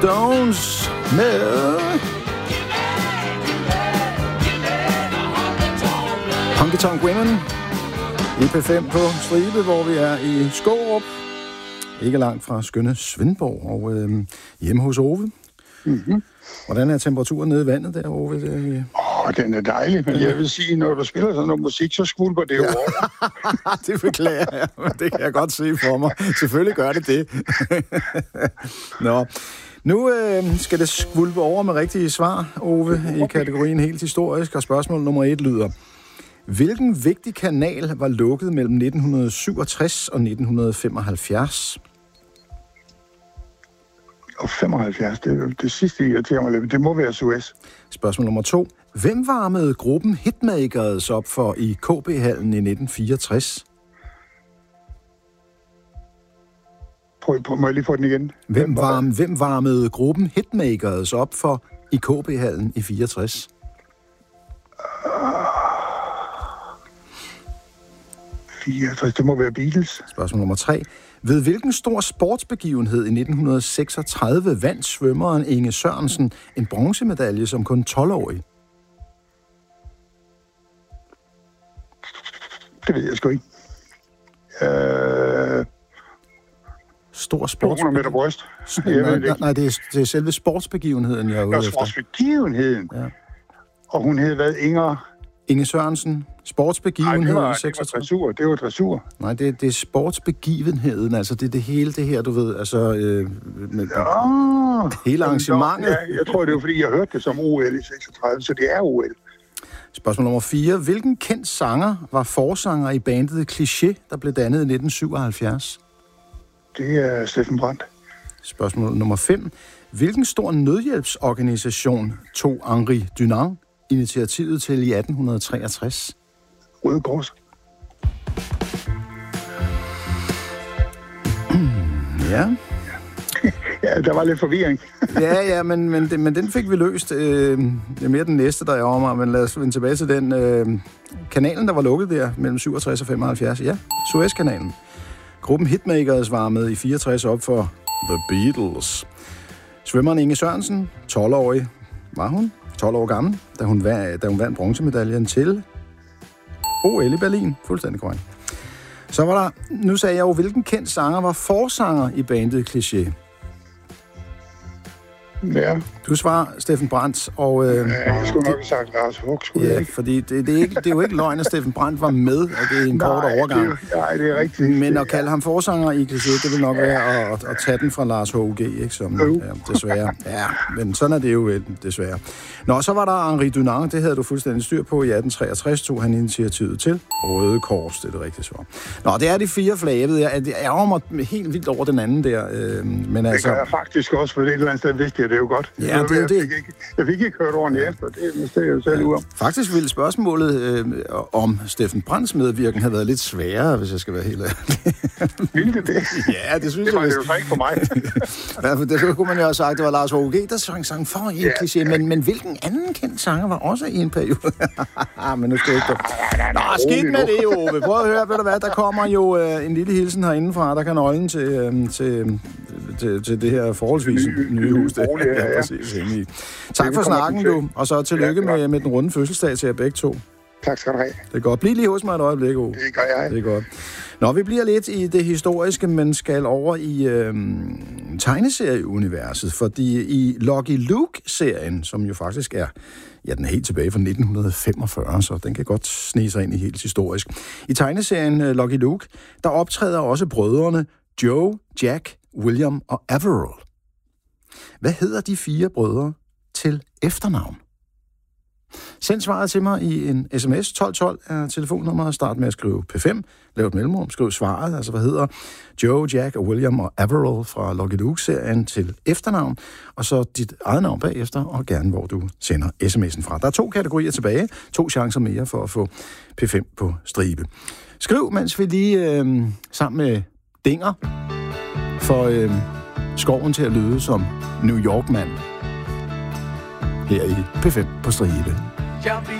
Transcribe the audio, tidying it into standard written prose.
Stones med Honky Tonk Women i P5 på Stribe, hvor vi er i Skårup. Ikke langt fra skønne Svendborg og hjemme hos Ove. Mm-hmm. Hvordan er temperaturen nede i vandet der, Ove? Den er dejlig, men jeg vil sige, når du spiller sådan noget musik, så skvulper det jo over. Det beklager jeg, men det kan jeg godt se for mig. Selvfølgelig gør det. Nå, nu skal det skvulpe over med rigtige svar, Ove, i kategorien helt historisk, og spørgsmål nummer 1 lyder: hvilken vigtig kanal var lukket mellem 1967 og 1975? Og 75, det er jo det sidste, jeg irriterer mig lidt. Det må være Suez. Spørgsmål nummer 2. Hvem varmede gruppen Hitmakers op for i KB-hallen i 1964? Må jeg lige få den igen? Hvem varmede gruppen Hitmakers op for i KB-hallen i 64? 64, det må være Beatles. Spørgsmål nummer 3. Ved hvilken stor sportsbegivenhed i 1936 vandt svømmeren Inge Sørensen en bronzemedalje som kun 12-årig? Det ved jeg sgu ikke. Stor sportsbegivenhed. 100 meter bryst. Nej, det er selve sportsbegivenheden, jeg er ude efter. Sportsbegivenheden? Ja. Og hun hed hvad? Inge Sørensen. Sportsbegivenheden. Nej, det var dressur. Det var dressur. Nej, det er sportsbegivenheden. Altså, det er det hele det her, du ved. Altså, hele arrangementet. Ja, jeg tror, det var, fordi jeg hørte det som OL i 36, så det er OL. Spørgsmål nummer 4. Hvilken kendt sanger var forsanger i bandet Cliché, der blev dannet i 1977? Det er Steffen Brandt. Spørgsmål nummer 5. Hvilken stor nødhjælpsorganisation tog Henri Dunant initiativet til i 1863? Røde Kors. Ja. Ja, der var lidt forvirring. ja, men den fik vi løst. Det er mere den næste, der er over mig, men lad os vende tilbage til den. Kanalen, der var lukket der mellem 67 og 75. Ja, Suezkanalen. Gruppen Hitmakers varmede i 64 op for The Beatles. Svømmeren Inge Sørensen, 12-årig var hun, 12 år gammel, da hun vandt bronzemedaljen til OL i Berlin. Fuldstændig korrekt. Så var der, nu sagde jeg jo, hvilken kendt sanger var forsanger i bandet Cliché? Ja. Du svarer Steffen Brandt, og... jeg skulle nok have sagt Lars Hug, fordi det er jo ikke løgn, at Steffen Brandt var med, og det er en kort overgang. Nej, det er rigtigt. Men at kalde ham forsanger i Cliché, det vil nok være at tage den fra Lars H.G., ikke? Som, desværre. Ja, men sådan er det jo desværre. Nå, så var der Henri Dunant, det havde du fuldstændig styr på. I 1863 tog han initiativet til Røde Kors, det er det rigtige svar. Nå, det er de 4 flag. Jeg ærger mig helt vildt over den anden der. Men det altså... gør jeg faktisk også, for det et eller andet sted vidste jeg det jo godt. Ja, det er det. Jeg fik ikke hørt ordentligt efter, det er jo selv ud om. Faktisk ville spørgsmålet om Steffen Brandts medvirken have været lidt sværere, hvis jeg skal være helt ærlig. Ville det? Ja, det synes det var jeg. Det var jo så ikke for mig. Ja, for det kunne man jo have sagt, det var Lars H.G., der sang for en Cliché, men hvilken anden kendt sanger var også i en periode? Men nu skal jeg ikke... Nå, skidt med det, Ove. Prøv at høre, ved du hvad, der kommer jo en lille hilsen herindefra, der kan nøglen til det her forholdsvis nye hus. Ja, præcis. Tak for snakken, du. Og så tillykke med den runde fødselsdag til jer begge to. Tak skal du have. Det er godt. Bliv lige hos mig et øjeblik, Ove. Det gør jeg. Det er godt. Nå, vi bliver lidt i det historiske, men skal over i tegneserieuniverset, fordi i Lucky Luke-serien, som jo faktisk er, ja, den er helt tilbage fra 1945, så den kan godt snige sig ind i helt historisk. I tegneserien Lucky Luke, der optræder også brødrene Joe, Jack, William og Averill. Hvad hedder de 4 brødre til efternavn? Send svaret til mig i en sms. 1212 er telefonnummeret. Start med at skrive P5. Lav et mellemrum. Skriv svaret. Altså, hvad hedder Joe, Jack og William og Averill fra Lucky Luke-serien til efternavn. Og så dit eget navn bagefter, og gerne hvor du sender sms'en fra. Der er 2 kategorier tilbage. 2 chancer mere for at få P5 på stribe. Skriv, mens vi lige sammen med Dinger for skoven til at lyde som New York-mand her i P5 på stribe.